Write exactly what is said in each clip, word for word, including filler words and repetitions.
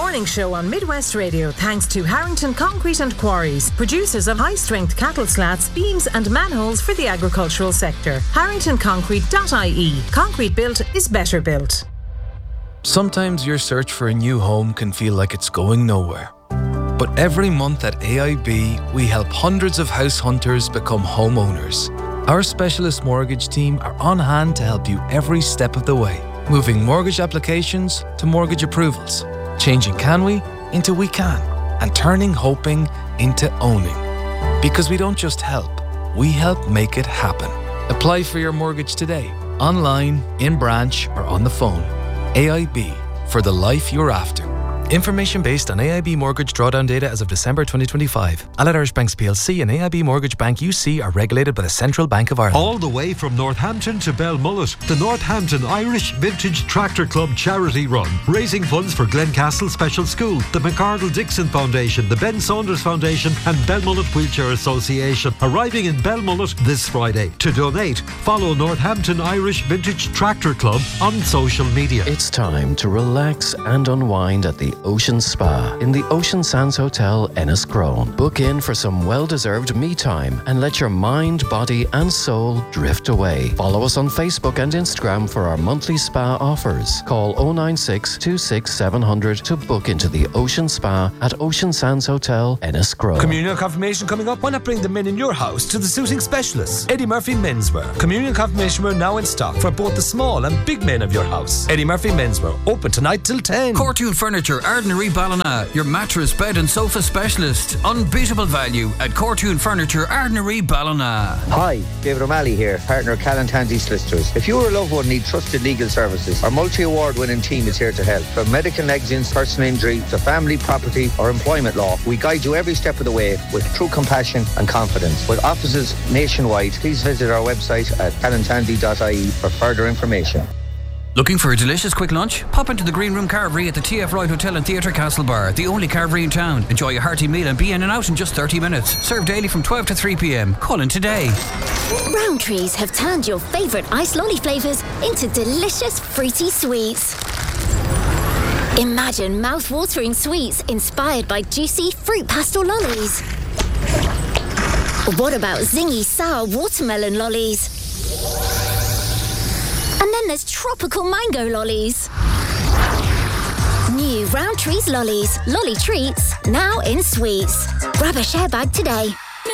Morning Show on Midwest Radio thanks to Harrington Concrete and Quarries, producers of high-strength cattle slats, beams and manholes for the agricultural sector. harrington concrete dot I E. Concrete built is better built. Sometimes your search for a new home can feel like it's going nowhere. But every month at A I B, we help hundreds of house hunters become homeowners. Our specialist mortgage team are on hand to help you every step of the way, moving mortgage applications to mortgage approvals, changing can we into we can, and turning hoping into owning. Because we don't just help, we help make it happen. Apply for your mortgage today, online, in branch, or on the phone. A I B, for the life you're after. Information based on A I B mortgage drawdown data as of December twenty twenty-five. Allied Irish Banks P L C and A I B Mortgage Bank U C are regulated by the Central Bank of Ireland. All the way from Northampton to Belmullet, the Northampton Irish Vintage Tractor Club charity run, raising funds for Glencastle Special School, the McArdle Dixon Foundation, the Ben Saunders Foundation and Belmullet Wheelchair Association, arriving in Belmullet this Friday. To donate, follow Northampton Irish Vintage Tractor Club on social media. It's time to relax and unwind at the Ocean Spa in the Ocean Sands Hotel, Enniscrone. Book in for some well-deserved me time and let your mind, body and soul drift away. Follow us on Facebook and Instagram for our monthly spa offers. Call oh nine six, two six seven hundred to book into the Ocean Spa at Ocean Sands Hotel, Enniscrone. Communion confirmation coming up. Why not bring the men in your house to the suiting specialists? Eddie Murphy Menswear. Communion confirmation wear now in stock for both the small and big men of your house. Eddie Murphy Menswear, open tonight till ten. Cortoon Furniture, Ardnary Ballina, your mattress, bed and sofa specialist. Unbeatable value at Cortoon Furniture, Ardnary Ballina. Hi, David O'Malley here, partner of Callan Tansey Solicitors. If you or a loved one need trusted legal services, our multi-award winning team is here to help. From medical negligence, personal injury to family, property or employment law, we guide you every step of the way with true compassion and confidence. With offices nationwide, please visit our website at callan tansey dot I E for further information. Looking for a delicious quick lunch? Pop into the Green Room Carvery at the T F Wright Hotel and Theatre Castlebar, the only carvery in town. Enjoy a hearty meal and be in and out in just thirty minutes. Served daily from twelve to three p.m. Call in today. Rowntree's have turned your favourite ice lolly flavours into delicious fruity sweets. Imagine mouth-watering sweets inspired by juicy fruit pastel lollies. Or what about zingy sour watermelon lollies? And then there's tropical mango lollies. New Rowntree's lollies, lolly treats, now in sweets. Grab a share bag today.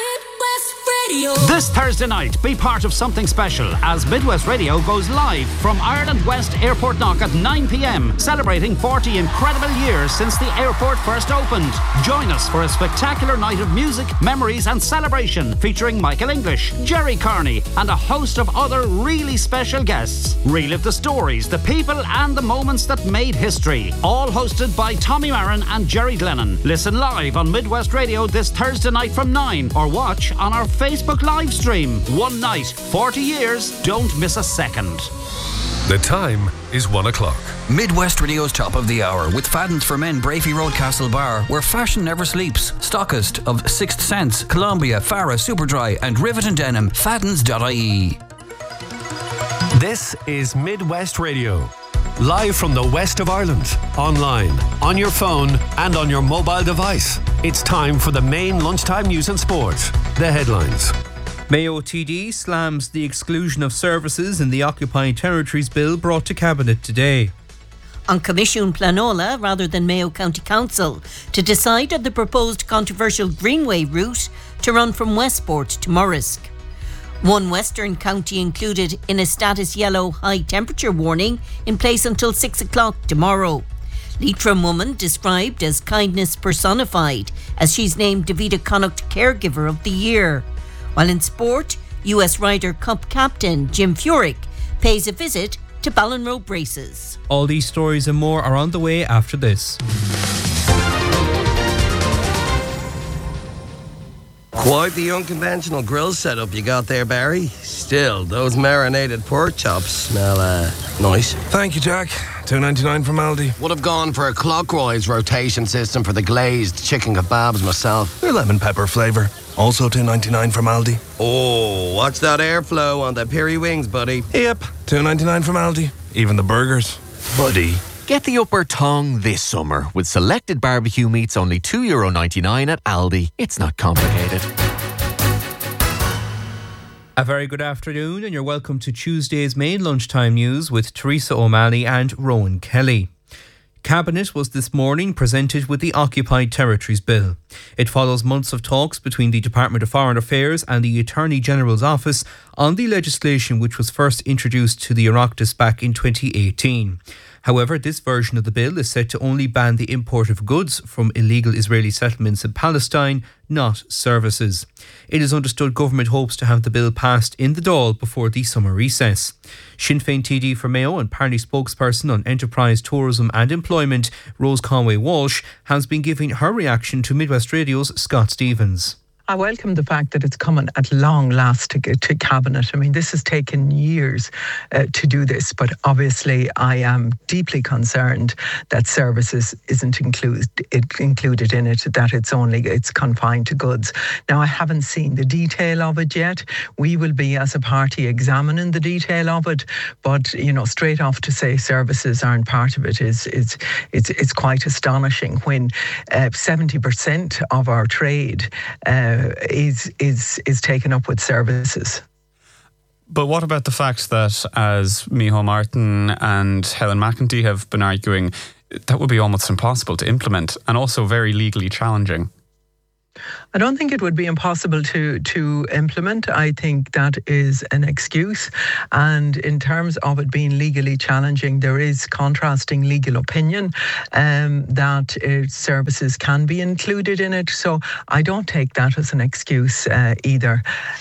This Thursday night, be part of something special as Midwest Radio goes live from Ireland West Airport Knock at nine p.m, celebrating forty incredible years since the airport first opened. Join us for a spectacular night of music, memories and celebration featuring Michael English, Jerry Carney and a host of other really special guests. Relive the stories, the people and the moments that made history. All hosted by Tommy Marin and Jerry Glennon. Listen live on Midwest Radio this Thursday night from nine or watch on our Facebook live stream. One night, forty years, don't miss a second. The time is one o'clock. Midwest Radio's top of the hour with Fadden's for Men, Brafey Road, Castle Bar, where fashion never sleeps. Stockist of Sixth Sense, Columbia, Farah, Superdry and Rivet and Denim. Faddens dot I E. This is Midwest Radio. Live from the west of Ireland, online, on your phone and on your mobile device. It's time for the main lunchtime news and sport. The headlines. Mayo T D slams the exclusion of services in the Occupied Territories Bill brought to Cabinet today. On Comisiún Planola rather than Mayo County Council to decide on the proposed controversial Greenway route to run from Westport to Murrisk. One western county included in a status yellow high temperature warning in place until six o'clock tomorrow. Leitrim woman described as kindness personified as she's named Davida Connacht Caregiver of the Year. While in sport, U S Ryder Cup captain Jim Furyk pays a visit to Ballinrobe Braces. All these stories and more are on the way after this. Quite the unconventional grill setup you got there, Barry. Still, those marinated pork chops smell uh, nice. Thank you, Jack. two ninety-nine from Aldi. Would have gone for a clockwise rotation system for the glazed chicken kebabs myself. Your lemon pepper flavour. Also two ninety-nine from Aldi. Oh, watch that airflow on the peri wings, buddy. Yep, two ninety-nine from Aldi. Even the burgers. Buddy. Get the upper tongue this summer with selected barbecue meats only two euro ninety-nine at Aldi. It's not complicated. A very good afternoon and you're welcome to Tuesday's main lunchtime news with Teresa O'Malley and Rowan Kelly. Cabinet was this morning presented with the Occupied Territories Bill. It follows months of talks between the Department of Foreign Affairs and the Attorney General's Office on the legislation which was first introduced to the Oireachtas back in twenty eighteen. However, this version of the bill is set to only ban the import of goods from illegal Israeli settlements in Palestine, not services. It is understood government hopes to have the bill passed in the Dáil before the summer recess. Sinn Féin T D for Mayo and party spokesperson on enterprise, tourism and employment, Rose Conway-Walsh, has been giving her reaction to Midwest Radio's Scott Stevens. I welcome the fact that it's coming at long last to, to Cabinet. I mean, this has taken years uh, to do this, but obviously I am deeply concerned that services isn't include, it, included in it, that it's only it's confined to goods. Now, I haven't seen the detail of it yet. We will be, as a party, examining the detail of it, but, you know, straight off to say services aren't part of it is, is it's, it's quite astonishing when uh, seventy percent of our trade uh, is is is taken up with services. But what about the fact that, as Micheál Martin and Helen McEntee have been arguing, that would be almost impossible to implement and also very legally challenging? I don't think it would be impossible to to implement. I think that is an excuse. And in terms of it being legally challenging, there is contrasting legal opinion um, that uh, services can be included in it. So I don't take that as an excuse uh, either.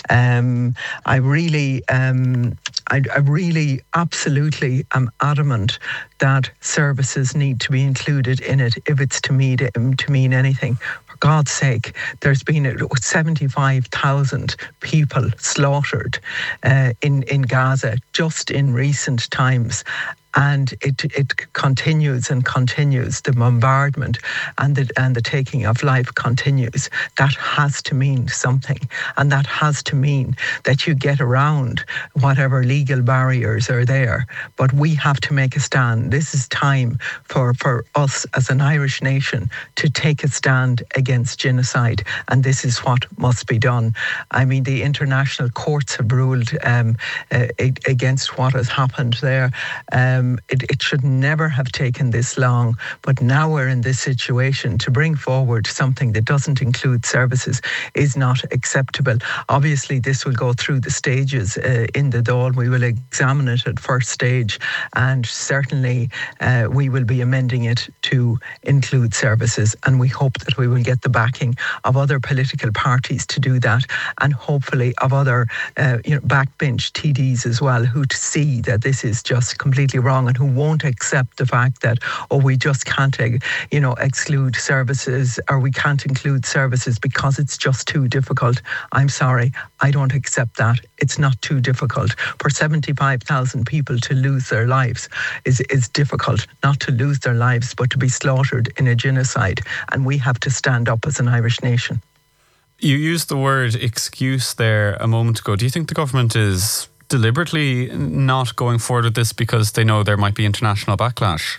Um, I really, um, I, I really absolutely am adamant that services need to be included in it if it's to mean, to mean anything. For God's sake, there's been seventy-five thousand people slaughtered uh, in, in Gaza just in recent times. And it it continues and continues. The bombardment and the and the taking of life continues. That has to mean something, and that has to mean that you get around whatever legal barriers are there. But we have to make a stand. This is time for for us as an Irish nation to take a stand against genocide, and this is what must be done. I mean, the international courts have ruled um, uh, against what has happened there. Um, It, it should never have taken this long, but now we're in this situation. To bring forward something that doesn't include services is not acceptable. Obviously, this will go through the stages uh, in the Dáil. We will examine it at first stage, and certainly uh, we will be amending it to include services, and we hope that we will get the backing of other political parties to do that, and hopefully of other uh, you know, backbench T Ds as well, who see that this is just completely wrong and who won't accept the fact that, oh, we just can't, you know, exclude services, or we can't include services because it's just too difficult. I'm sorry, I don't accept that. It's not too difficult. For seventy-five thousand people to lose their lives is, is difficult, not to lose their lives, but to be slaughtered in a genocide. And we have to stand up as an Irish nation. You used the word excuse there a moment ago. Do you think the government is deliberately not going forward with this because they know there might be international backlash?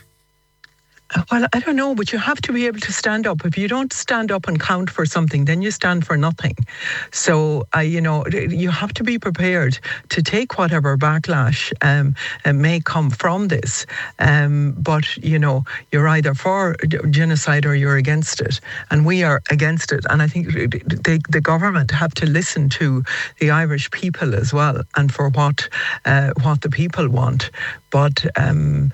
Well, I don't know, but you have to be able to stand up. If you don't stand up and count for something, then you stand for nothing. So, uh, you know, you have to be prepared to take whatever backlash um, may come from this. Um, but, you know, you're either for genocide or you're against it. And we are against it. And I think the, the government have to listen to the Irish people as well, and for what uh, what the people want. But um,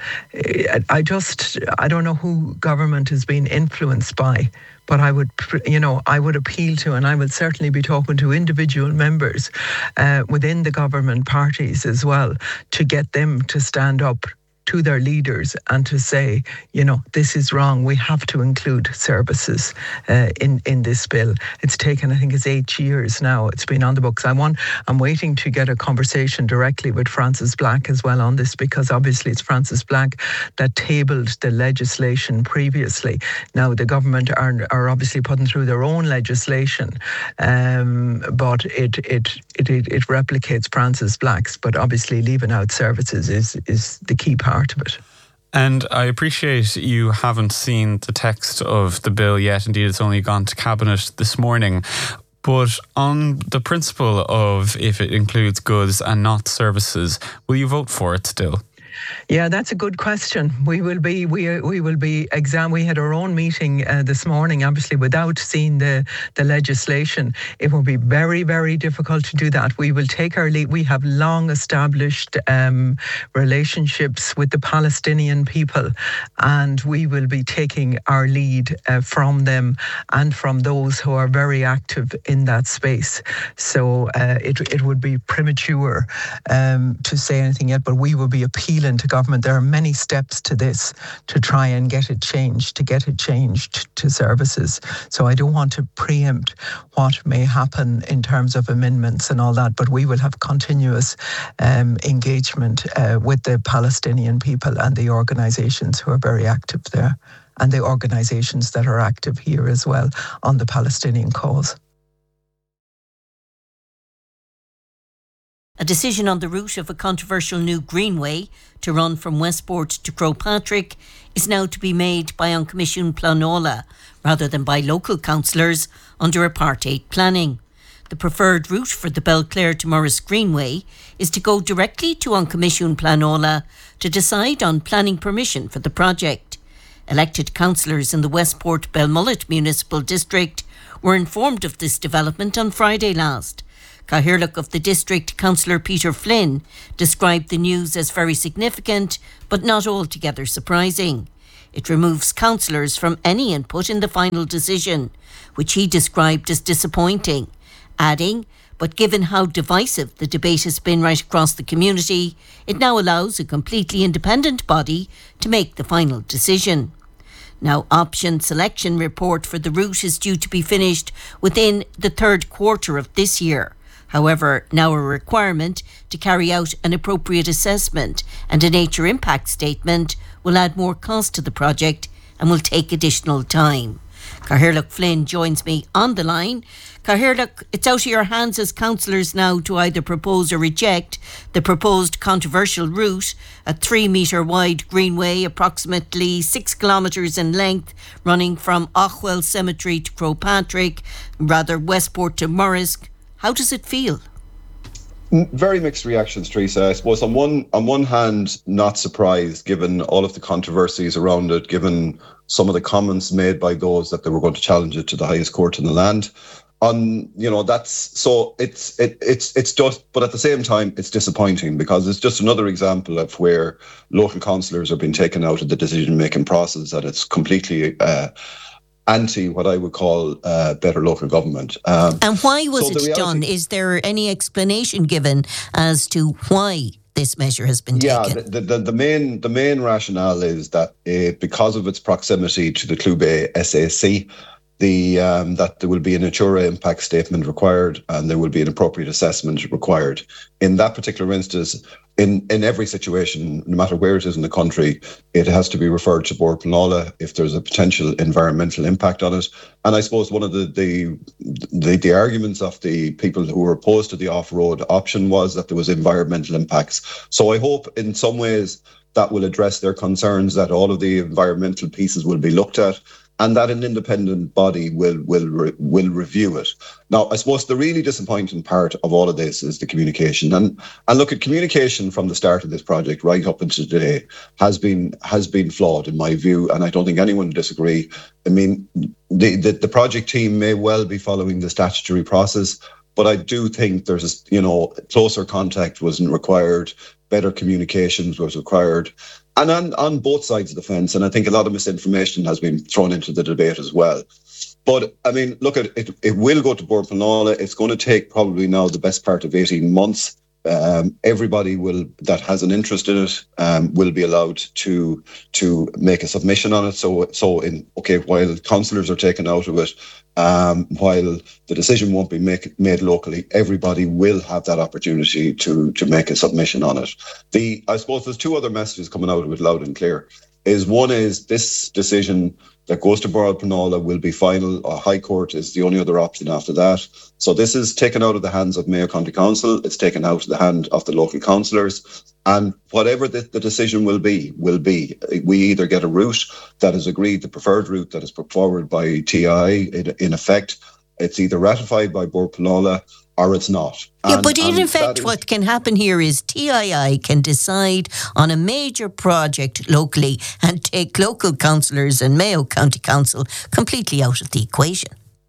I just, I don't know who government is being influenced by, but I would, you know, I would appeal to, and I will certainly be talking to individual members uh, within the government parties as well, to get them to stand up to their leaders and to say, you know, this is wrong. We have to include services uh, in in this bill. It's taken, I think, it's eight years now. It's been on the books. I want. I'm waiting to get a conversation directly with Frances Black as well on this, because obviously it's Frances Black that tabled the legislation previously. Now the government are are obviously putting through their own legislation, um, but it it, it it it replicates Frances Black's. But obviously leaving out services is is the key part of it. And I appreciate you haven't seen the text of the bill yet. Indeed, it's only gone to Cabinet this morning. But on the principle of if it includes goods and not services, will you vote for it still? Yeah, that's a good question. We will be we we will be exam. We had our own meeting uh, this morning. Obviously, without seeing the the legislation, it will be very very difficult to do that. We will take our lead. We have long established um, relationships with the Palestinian people, and we will be taking our lead uh, from them and from those who are very active in that space. So uh, it it would be premature um, to say anything yet, but we will be appealing to government. There are many steps to this to try and get it changed, to get it changed to services. So I don't want to preempt what may happen in terms of amendments and all that, but we will have continuous um, engagement uh, with the Palestinian people and the organisations who are very active there, and the organisations that are active here as well on the Palestinian cause. A decision on the route of a controversial new greenway to run from Westport to Croagh Patrick is now to be made by An Comisiún Pleanála rather than by local councillors under a Part eight planning. The preferred route for the Belclare to Morris Greenway is to go directly to An Comisiún Pleanála to decide on planning permission for the project. Elected councillors in the Westport Belmullet Municipal District were informed of this development on Friday last. Cathaoirleach of the district, Councillor Peter Flynn, described the news as very significant but not altogether surprising. It removes councillors from any input in the final decision, which he described as disappointing, adding, but given how divisive the debate has been right across the community, it now allows a completely independent body to make the final decision. Now, option selection report for the route is due to be finished within the third quarter of this year. However, now a requirement to carry out an appropriate assessment and a nature impact statement will add more cost to the project and will take additional time. Cathaoirleach Flynn joins me on the line. Cathaoirleach, it's out of your hands as councillors now to either propose or reject the proposed controversial route, a three metre wide greenway approximately six kilometres in length running from Ochwell Cemetery to Croagh Patrick, rather Westport to Morris. How does it feel? Very mixed reactions, Teresa. I suppose on one on one hand, not surprised given all of the controversies around it, given some of the comments made by those that they were going to challenge it to the highest court in the land. On you know that's so it's it it's it's just, but at the same time it's disappointing because it's just another example of where local councillors are being taken out of the decision making process, that it's completely Uh, anti what I would call uh, better local government. Um, and why was so it reality, done? Is there any explanation given as to why this measure has been yeah, taken? Yeah, the, the, the main the main rationale is that uh, because of its proximity to the Clúbe S A C, the um, that there will be a Natura impact statement required and there will be an appropriate assessment required. In that particular instance, in, in every situation, no matter where it is in the country, it has to be referred to Bord Pleanála if there's a potential environmental impact on it. And I suppose one of the the, the the arguments of the people who were opposed to the off-road option was that there was environmental impacts. So I hope in some ways that will address their concerns, that all of the environmental pieces will be looked at, and that an independent body will will re, will review it. Now, I suppose the really disappointing part of all of this is the communication. And and look, at communication from the start of this project right up until today has been has been flawed in my view, and I don't think anyone would disagree. I mean, the the, the project team may well be following the statutory process, but I do think there's a, you know closer contact wasn't required, better communications was required. And on, on both sides of the fence, and I think a lot of misinformation has been thrown into the debate as well. But, I mean, look, at it, it will go to Bord Pleanála. It's going to take probably now the best part of eighteen months. Um, everybody will that has an interest in it um, will be allowed to to make a submission on it. So, so in okay, while councillors are taken out of it, um, while the decision won't be make, made locally, everybody will have that opportunity to to make a submission on it. The I suppose there's two other messages coming out of it loud and clear. Is one is this decision that goes to Borough Planola will be final. A High Court is the only other option after that. So this is taken out of the hands of Mayo County Council. It's taken out of the hand of the local councillors. And whatever the, the decision will be, will be. We either get a route that is agreed, the preferred route that is put forward by T I I, in, in effect. It's either ratified by Borough Planola or it's not. Yeah, and, but in effect, is, what can happen here is T I I can decide on a major project locally and take local councillors and Mayo County Council completely out of the equation.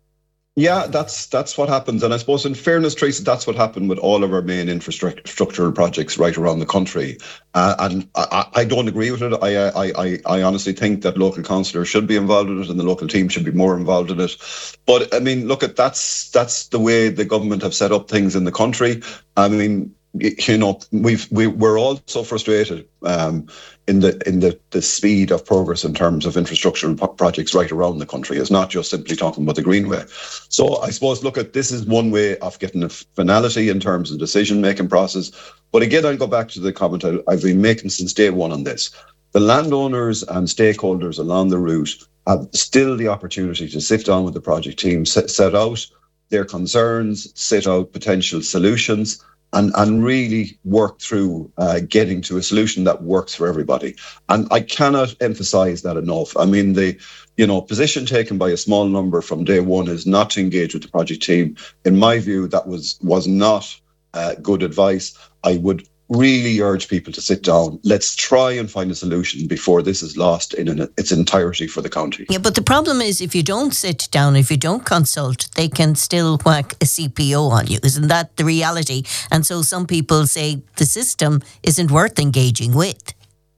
Yeah, that's that's what happens. And I suppose in fairness, Teresa, that's what happened with all of our main infrastructural projects right around the country. Uh, and I, I don't agree with it. I, I, I, I honestly think that local councillors should be involved in it and the local team should be more involved in it. But I mean, look, at that's that's the way the government have set up things in the country. I mean, you know, we've we, we're all so frustrated um, in the in the, the speed of progress in terms of infrastructure pro- projects right around the country. It's not just simply talking about the Greenway. So I suppose, look, at this is one way of getting a finality in terms of decision making process. But again, I'll go back to the comment I, I've been making since day one on this. The landowners and stakeholders along the route have still the opportunity to sit down with the project team, set, set out their concerns, set out potential solutions, and, and really work through uh, getting to a solution that works for everybody. And I cannot emphasize that enough. I mean, the you know position taken by a small number from day one is not to engage with the project team. In my view, that was was not uh, good advice. I would really urge people to sit down. Let's try and find a solution before this is lost in an, its entirety for the county. Yeah, but the problem is if you don't sit down, if you don't consult, they can still whack a C P O on you. Isn't that the reality? And so some people say the system isn't worth engaging with.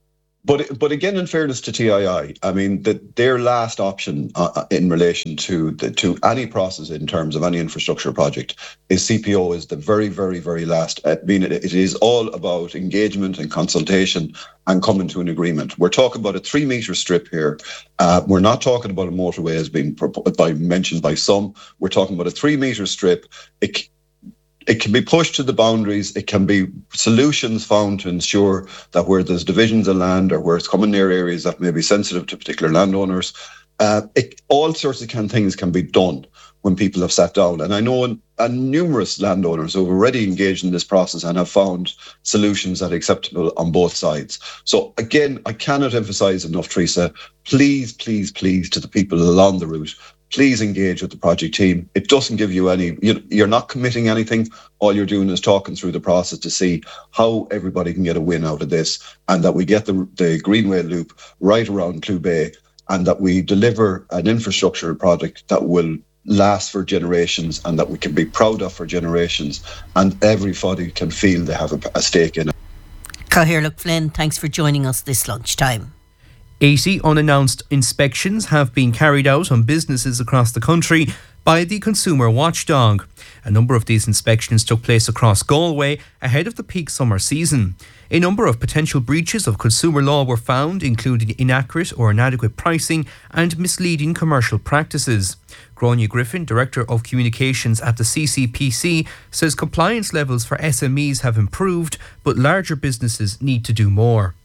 But but again, in fairness to T I I, I mean, the, their last option uh, in relation to the, to any process in terms of any infrastructure project is C P O is the very, very, very last. I mean, it, it is all about engagement and consultation and coming to an agreement. We're talking about a three metre strip here. Uh, we're not talking about a motorway as being by, mentioned by some. We're talking about a three metre strip. It, It can be pushed to the boundaries. It can be solutions found to ensure that where there's divisions of land or where it's coming near areas that may be sensitive to particular landowners, uh, it, all sorts of kind of things can be done when people have sat down. And I know an, uh, numerous landowners who have already engaged in this process and have found solutions that are acceptable on both sides. So again, I cannot emphasise enough, Teresa, please, please, please, to the people along the route, please engage with the project team. It doesn't give you any, you're not committing anything. All you're doing is talking through the process to see how everybody can get a win out of this and that we get the, the Greenway loop right around Clew Bay and that we deliver an infrastructure project that will last for generations and that we can be proud of for generations and everybody can feel they have a, a stake in it. Cathaoirleach Flynn, thanks for joining us this lunchtime. eighty unannounced inspections have been carried out on businesses across the country by the Consumer Watchdog. A number of these inspections took place across Galway ahead of the peak summer season. A number of potential breaches of consumer law were found, including inaccurate or inadequate pricing and misleading commercial practices. Gráinne Griffin, Director of Communications at the C C P C, says compliance levels for S M Es have improved, but larger businesses need to do more.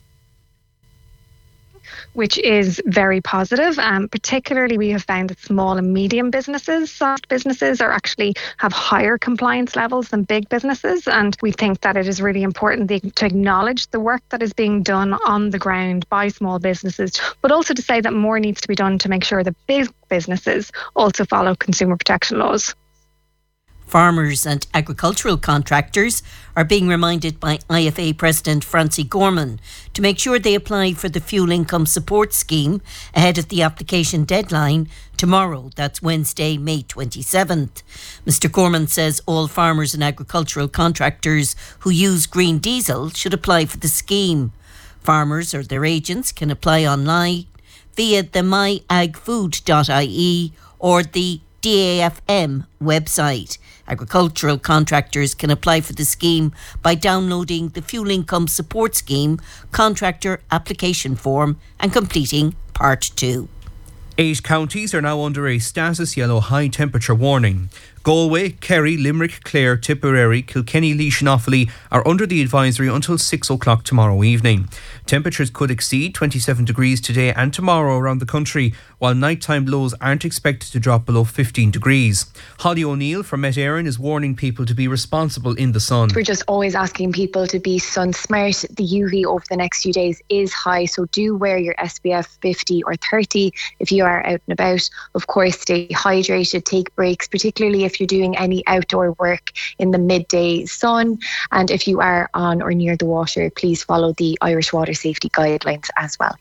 Which is very positive. Um, particularly, we have found that small and medium businesses, soft businesses, are actually have higher compliance levels than big businesses. And we think that it is really important to acknowledge the work that is being done on the ground by small businesses, but also to say that more needs to be done to make sure that big businesses also follow consumer protection laws. Farmers and agricultural contractors are being reminded by I F A President Francie Gorman to make sure they apply for the Fuel Income Support Scheme ahead of the application deadline tomorrow. That's Wednesday, May twenty-seventh. Mister Gorman says all farmers and agricultural contractors who use green diesel should apply for the scheme. Farmers or their agents can apply online via the my ag food dot I E or the D A F M website. Agricultural contractors can apply for the scheme by downloading the Fuel Income Support Scheme contractor application form and completing Part two. Eight counties are now under a status yellow high temperature warning. Galway, Kerry, Limerick, Clare, Tipperary, Kilkenny, Laois and Offaly are under the advisory until six o'clock tomorrow evening. Temperatures could exceed twenty-seven degrees today and tomorrow around the country, while nighttime lows aren't expected to drop below fifteen degrees. Holly O'Neill from Met Éireann is warning people to be responsible in the sun. We're just always asking people to be sun smart. The U V over the next few days is high, so do wear your S P F fifty or thirty if you are out and about. Of course, stay hydrated, take breaks, particularly if you're doing any outdoor work in the midday sun. And if you are on or near the water, please follow the Irish water safety guidelines as well.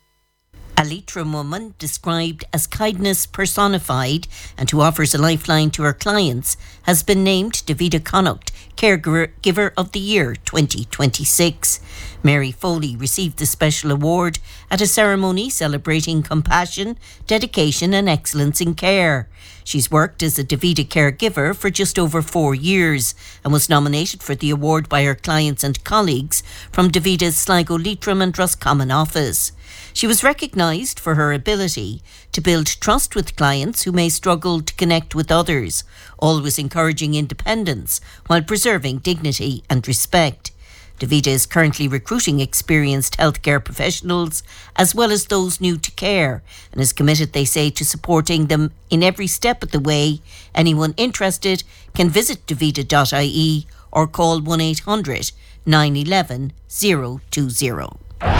A Leitrim woman described as kindness personified and who offers a lifeline to her clients has been named Davida Connacht Caregiver of the Year twenty twenty-six. Mary Foley received the special award at a ceremony celebrating compassion, dedication and excellence in care. She's worked as a Davida caregiver for just over four years and was nominated for the award by her clients and colleagues from Davida's Sligo, Leitrim and Roscommon office. She was recognised for her ability to build trust with clients who may struggle to connect with others, always encouraging independence while preserving dignity and respect. Davida is currently recruiting experienced healthcare professionals as well as those new to care and is committed, they say, to supporting them in every step of the way. Anyone interested can visit davida dot I E or call one eight hundred nine one one zero two zero.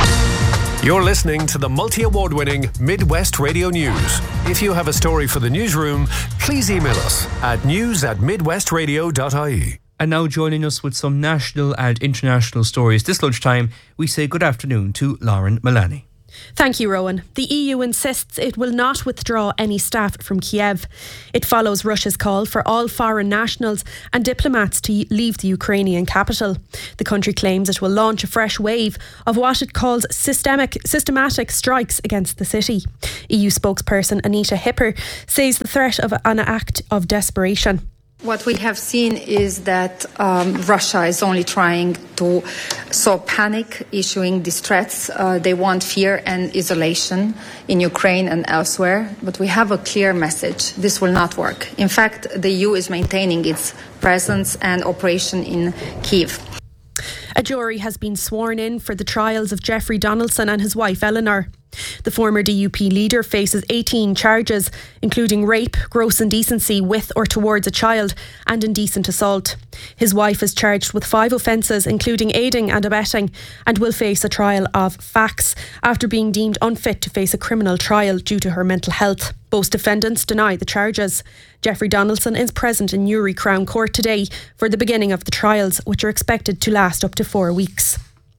You're listening to the multi-award winning Midwest Radio News. If you have a story for the newsroom, please email us at news at midwest radio dot I E. And now joining us with some national and international stories this lunchtime, we say good afternoon to Lauren Mullaney. Thank you, Rowan. The E U insists it will not withdraw any staff from Kiev. It follows Russia's call for all foreign nationals and diplomats to leave the Ukrainian capital. The country claims it will launch a fresh wave of what it calls systemic, systematic strikes against the city. E U spokesperson Anita Hipper says the threat of an act of desperation. What we have seen is that um, Russia is only trying to sow panic, issuing these threats. Uh, they want fear and isolation in Ukraine and elsewhere. But we have a clear message. This will not work. In fact, the E U is maintaining its presence and operation in Kyiv. A jury has been sworn in for the trials of Jeffrey Donaldson and his wife Eleanor. The former D U P leader faces eighteen charges, including rape, gross indecency with or towards a child, and indecent assault. His wife is charged with five offences, including aiding and abetting, and will face a trial of facts after being deemed unfit to face a criminal trial due to her mental health. Both defendants deny the charges. Jeffrey Donaldson is present in Newry Crown Court today for the beginning of the trials, which are expected to last up to four weeks.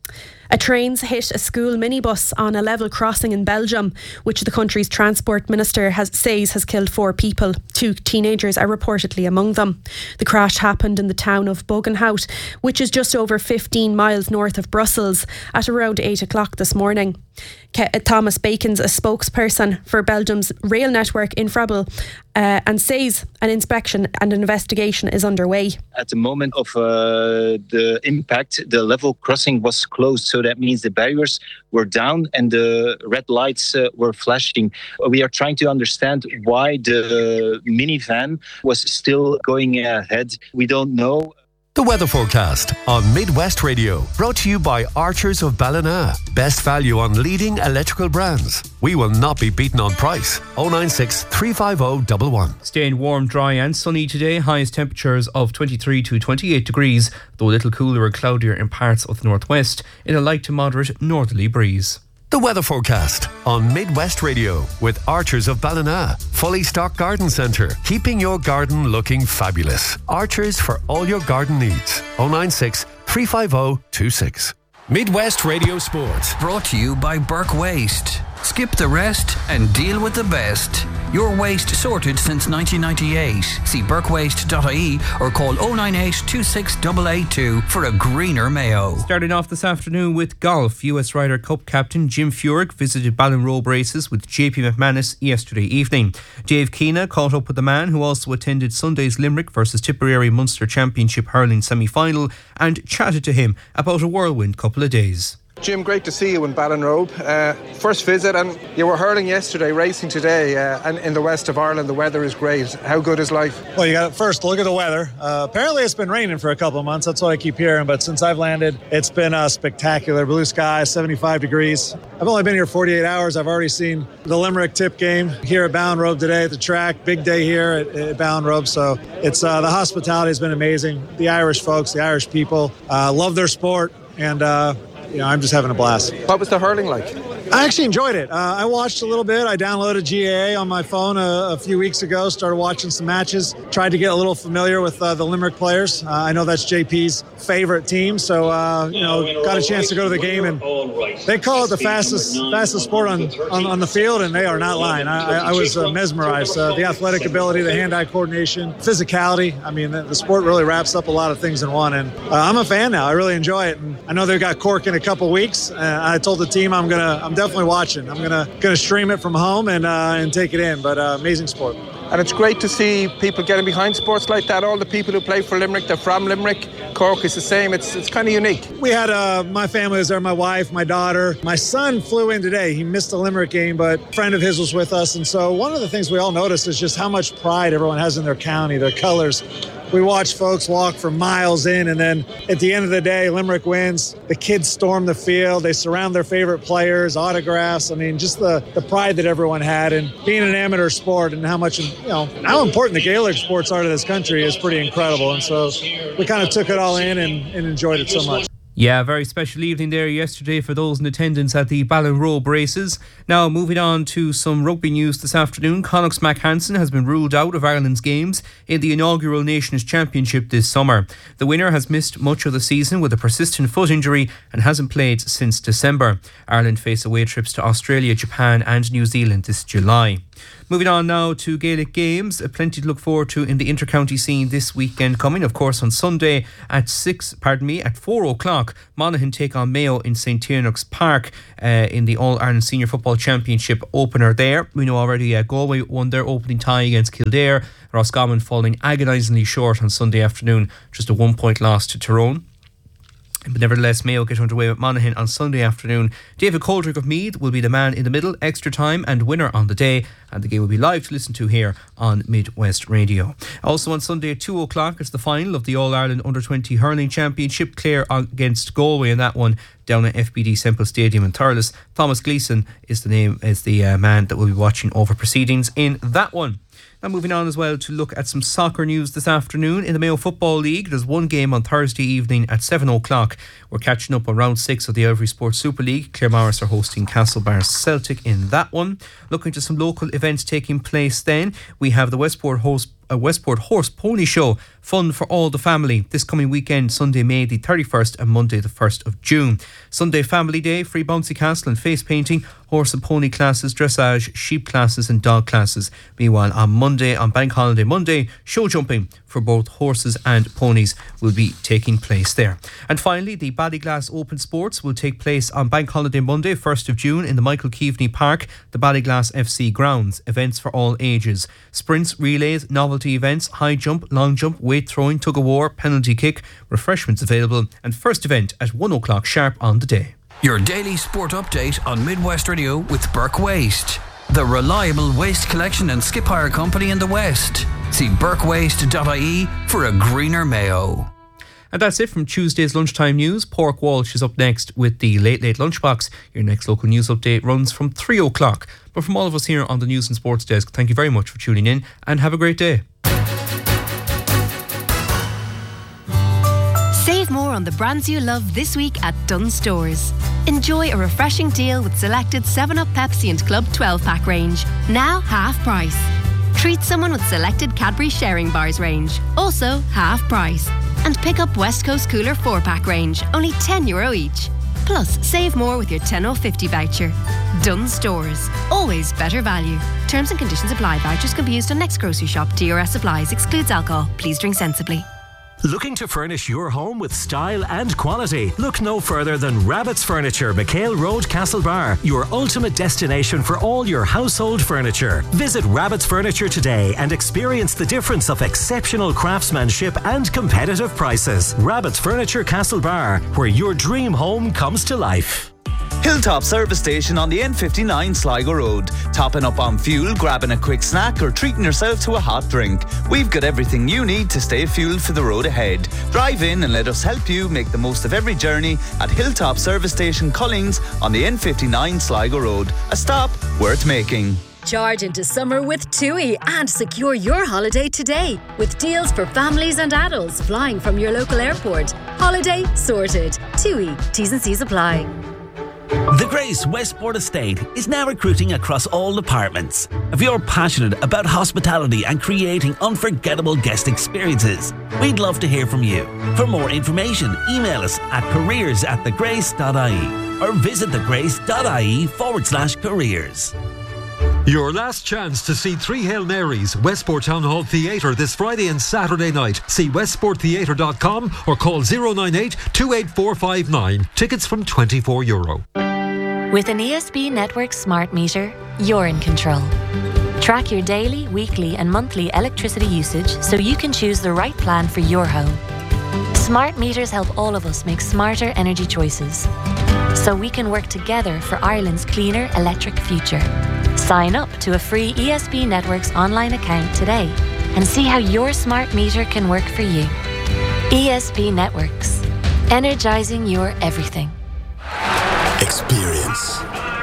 A train's hit a school minibus on a level crossing in Belgium, which the country's transport minister has, says has killed four people. Two teenagers are reportedly among them. The crash happened in the town of Bogenhout, which is just over fifteen miles north of Brussels, at around eight o'clock this morning. Ke- Thomas Bacon's a spokesperson for Belgium's rail network Infrabel uh, and says an inspection and an investigation is underway. At the moment of uh, the impact, the level crossing was closed, so that means the barriers were down and the red lights uh, were flashing. We are trying to understand why the minivan was still going ahead. We don't know. The weather forecast on Midwest Radio, brought to you by Archers of Ballina. Best value on leading electrical brands. We will not be beaten on price. oh nine six, three five oh, one one. Staying warm, dry and sunny today. Highest temperatures of twenty-three to twenty-eight degrees, though a little cooler and cloudier in parts of the northwest, in a light to moderate northerly breeze. The weather forecast on Midwest Radio with Archers of Ballina. Fully stocked garden centre, keeping your garden looking fabulous. Archers for all your garden needs. oh nine six, three five oh, two six. Midwest Radio Sport. Brought to you by Burke Waste. Skip the rest and deal with the best. Your waste sorted since nineteen ninety-eight. See burke waste dot I E or call oh nine eight, two six eight eight two for a greener Mayo. Starting off this afternoon with golf, U S Ryder Cup captain Jim Furyk visited Ballinrobe races with J P McManus yesterday evening. Dave Keena caught up with the man who also attended Sunday's Limerick versus Tipperary Munster Championship hurling semi-final and chatted to him about a whirlwind couple of days. Jim, great to see you in Ballinrobe. Uh, first visit, and you were hurling yesterday, racing today, uh, and in the west of Ireland the weather is great. How good is life? Well, you got to first look at the weather. Uh, apparently it's been raining for a couple of months, that's what I keep hearing, but since I've landed, it's been uh, spectacular. Blue sky, seventy-five degrees. I've only been here forty-eight hours. I've already seen the Limerick tip game here at Ballinrobe today at the track. Big day here at, at Ballinrobe, so it's uh, the hospitality has been amazing. The Irish folks, the Irish people, uh, love their sport, and uh, you know, I'm just having a blast. What was the hurling like? I actually enjoyed it. Uh, I watched a little bit. I downloaded G A A on my phone a, a few weeks ago, started watching some matches, tried to get a little familiar with uh, the Limerick players. Uh, I know that's J P's favorite team, so uh, you know, got a chance to go to the game, and they call it the fastest fastest sport on, on, on the field, and they are not lying. I, I, I was uh, mesmerized. Uh, the athletic ability, the hand-eye coordination, physicality. I mean, the, the sport really wraps up a lot of things in one, and uh, I'm a fan now. I really enjoy it, and I know they've got Cork in a couple weeks. Uh, I told the team I'm gonna, I'm definitely watching. I'm gonna gonna stream it from home and uh, and take it in. But uh, amazing sport. And it's great to see people getting behind sports like that. All the people who play for Limerick, they're from Limerick. Cork is the same. It's it's kind of unique. We had uh, my family was there, my wife, my daughter. My son flew in today. He missed the Limerick game, but a friend of his was with us. And so one of the things we all noticed is just how much pride everyone has in their county, their colors. We watch folks walk for miles in, and then at the end of the day, Limerick wins. The kids storm the field. They surround their favorite players, autographs. I mean, just the, the pride that everyone had. And being an amateur sport and how much, you know, how important the Gaelic sports are to this country is pretty incredible. And so we kind of took it all in and, and enjoyed it so much. Yeah, very special evening there yesterday for those in attendance at the Ballinrobe races. Now, moving on to some rugby news this afternoon. Connacht's Mac Hansen has been ruled out of Ireland's games in the inaugural Nations Championship this summer. The winner has missed much of the season with a persistent foot injury and hasn't played since December. Ireland face away trips to Australia, Japan and New Zealand this July. Moving on now to Gaelic games, plenty to look forward to in the inter-county scene this weekend coming. Of course, on Sunday at six, pardon me, at four o'clock, Monaghan take on Mayo in Saint Tiernock's Park uh, in the All-Ireland Senior Football Championship opener there. We know already uh, Galway won their opening tie against Kildare. Roscommon falling agonisingly short on Sunday afternoon, just a one-point loss to Tyrone. But nevertheless, Mayo get underway with Monaghan on Sunday afternoon. David Coldrick of Meath will be the man in the middle, extra time and winner on the day. And the game will be live to listen to here on Midwest Radio. Also on Sunday at two o'clock, it's the final of the All-Ireland Under twenty Hurling Championship. Clare against Galway in that one down at F B D Semple Stadium in Thurles. Thomas Gleeson is the name, is the uh, man that will be watching over proceedings in that one. Now moving on as well to look at some soccer news this afternoon. In the Mayo Football League, there's one game on Thursday evening at seven o'clock. We're catching up on round six of the Every Sports Super League. Claremorris are hosting Castlebar Celtic in that one. Looking to some local events taking place then, we have the Westport Horse, uh, Westport Horse Pony Show, fun for all the family, this coming weekend, Sunday, May the thirty-first and Monday the first of June. Sunday Family Day, free bouncy castle and face painting, horse and pony classes, dressage, sheep classes and dog classes. Meanwhile, on Monday, on Bank Holiday Monday, show jumping for both horses and ponies will be taking place there. And finally, the Ballyglass Open Sports will take place on Bank Holiday Monday, first of June, in the Michael Keaveney Park, the Ballyglass F C grounds. Events for all ages. Sprints, relays, novelty events, high jump, long jump, weight throwing, tug of war, penalty kick, refreshments available, and first event at one o'clock sharp on the day. Your daily sport update on Midwest Radio with Burke Waste, the reliable waste collection and skip hire company in the West. See burke waste dot I E for a greener Mayo. And that's it from Tuesday's Lunchtime News. Pork Walsh is up next with the Late Late Lunchbox. Your next local news update runs from three o'clock. But from all of us here on the News and Sports Desk, thank you very much for tuning in and have a great day. Save more on the brands you love this week at Dunnes Stores. Enjoy a refreshing deal with selected seven up Pepsi and Club twelve pack range, now half price. Treat someone with selected Cadbury Sharing Bars range, also half price. And pick up West Coast Cooler four pack range, only ten euro each. Plus, save more with your ten oh fifty voucher. Dunnes Stores, always better value. Terms and conditions apply. Vouchers can be used on next grocery shop. D R S supplies, excludes alcohol. Please drink sensibly. Looking to furnish your home with style and quality? Look no further than Rabbit's Furniture, McHale Road, Castlebar, your ultimate destination for all your household furniture. Visit Rabbit's Furniture today and experience the difference of exceptional craftsmanship and competitive prices. Rabbit's Furniture, Castlebar, where your dream home comes to life. Hilltop Service Station on the N fifty-nine Sligo Road. Topping up on fuel, grabbing a quick snack or treating yourself to a hot drink. We've got everything you need to stay fueled for the road ahead. Drive in and let us help you make the most of every journey at Hilltop Service Station Collings on the N fifty-nine Sligo Road. A stop worth making. Charge into summer with TUI and secure your holiday today with deals for families and adults flying from your local airport. Holiday sorted. TUI. T's and C's apply. The Grace Westport Estate is now recruiting across all departments. If you're passionate about hospitality and creating unforgettable guest experiences, we'd love to hear from you. For more information, email us at careers at thegrace.ie or visit thegrace.ie forward slash careers. Your last chance to see Three Hail Marys, Westport Town Hall Theatre this Friday and Saturday night. See westport theatre dot com or call oh nine eight, two eight four five nine. Tickets from twenty-four euro. With an E S B Network smart meter, you're in control. Track your daily, weekly and monthly electricity usage so you can choose the right plan for your home. Smart meters help all of us make smarter energy choices so we can work together for Ireland's cleaner electric future. Sign up to a free E S B Networks online account today and see how your smart meter can work for you. E S B Networks. Energizing your everything. Experience.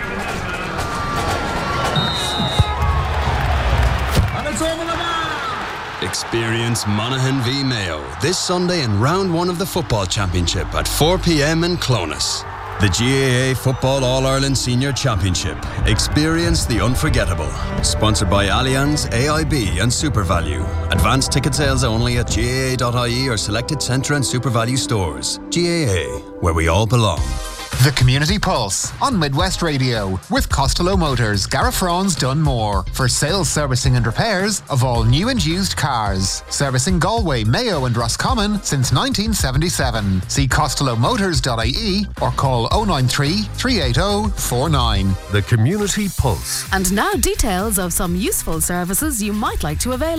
And it's over the bar. Experience Monaghan v Mayo this Sunday in round one of the football championship at four p.m. in Clonus. The G A A Football All-Ireland Senior Championship. Experience the unforgettable. Sponsored by Allianz, A I B and SuperValue. Advanced ticket sales only at G A A dot I E or selected Centra and SuperValue stores. G A A, where we all belong. The Community Pulse on Midwest Radio with Costello Motors, Garafron's Dunmore for sales, servicing and repairs of all new and used cars. Servicing Galway, Mayo and Roscommon since nineteen seventy-seven. See costello motors dot I E or call oh nine three, three eight oh, four nine. The Community Pulse. And now details of some useful services you might like to avail